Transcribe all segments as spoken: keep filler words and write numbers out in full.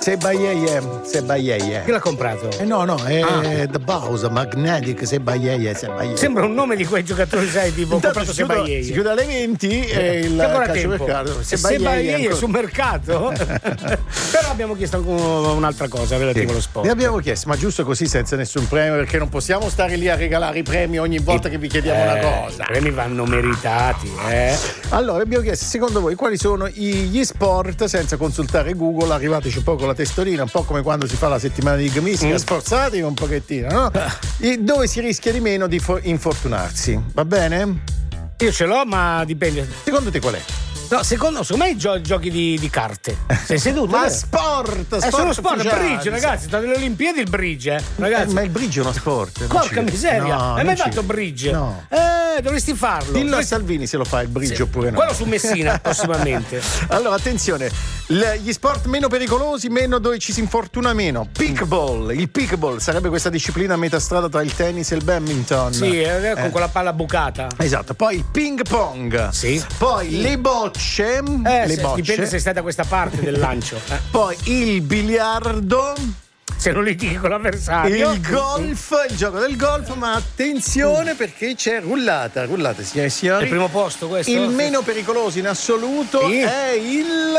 Sebaieie, Sebaieie. Chi l'ha comprato? Eh no, no, è Ah. The Bowser, Magnetic, Sebaieie, Sebaieie. Sembra un nome di quei giocatori, sai, tipo ho Intanto comprato si chiude, Sebaieie. si chiude alle venti e il C'è ancora calcio tempo. mercato. Sebaieie ancora- sul mercato? Però abbiamo chiesto anche un'altra cosa relativa Sì. allo sport. Ne abbiamo chiesto, ma giusto così senza nessun premio, perché non possiamo stare lì a regalare i premi ogni volta che vi chiediamo una cosa. I premi vanno meritati, eh. Allora abbiamo chiesto, secondo voi quali sono gli sport, senza consultare Google, arrivateci un po' con la testolina, un po' come quando si fa la settimana di gamistica, Mm. sforzatevi un pochettino, no? E dove si rischia di meno di fo- infortunarsi, va bene? Io ce l'ho, ma dipende. Secondo te qual è? No, secondo, secondo me i gio- giochi di, di carte. Sei seduto? Ma eh? sport, sport È solo sport, ufficiale. bridge, ragazzi. State alle Olimpiadi il bridge, eh. Ragazzi. Eh, ma il bridge è uno sport. non Porca ci- miseria, No, hai non mai ci- fatto bridge? No. Eh, dovresti farlo. Dillo a Dovresti- Salvini se lo fa il bridge Sì. oppure no. Quello su Messina, prossimamente. Allora, attenzione, l- gli sport meno pericolosi, meno dove ci si infortuna meno. Pickball, il pickball sarebbe questa disciplina a metà strada tra il tennis e il badminton. Sì, eh, con Eh. quella palla bucata. Esatto, poi il ping pong. Sì. Poi le bocce. Eh, le se- bocce. dipende se stai da questa parte del lancio. Eh. Poi il biliardo. Se non litighi con l'avversario. Il golf, il gioco del golf, ma attenzione perché c'è rullata, rullata signore e È signori. il primo posto questo? Il meno pericoloso in assoluto Sì. è il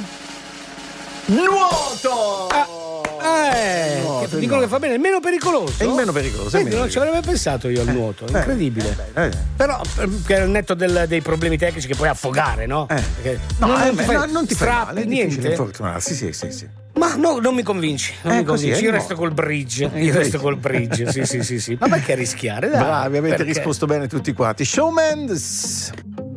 nuoto. Eh, Nuoto, che il dicono nuoto. che fa bene, il meno pericoloso. È il meno pericoloso, è il Vedi, meno non ci avrei mai pensato io al nuoto, è incredibile. Eh, eh, Però ehm, che al netto del- dei problemi tecnici che puoi affogare, no? eh. Perché No, non, eh, non beh, ti fai no, non ti fai strappi, male, è difficile niente. infortunarsi, sì, sì, sì. Ma no, non mi convinci, non Eh, mi così, convinci. è Io il resto modo. col bridge. Eh, Io il resto bridge. col bridge, sì, sì, sì, sì. Ma perché rischiare? Dai, Bravi, avete perché? risposto bene tutti quanti. Showman.